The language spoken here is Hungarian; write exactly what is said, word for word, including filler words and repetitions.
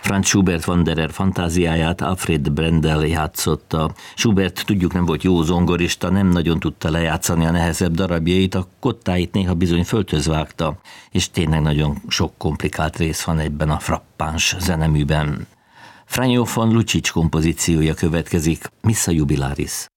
Franz Schubert Wanderer fantáziáját Alfred Brendel játszotta. Schubert, tudjuk, nem volt jó zongorista, nem nagyon tudta lejátszani a nehezebb darabjait, a kottáit néha bizony földhöz vágta, és tényleg nagyon sok komplikált rész van ebben a frappáns zeneműben. Franjo von Lucic kompozíciója következik, Missa Jubilaris.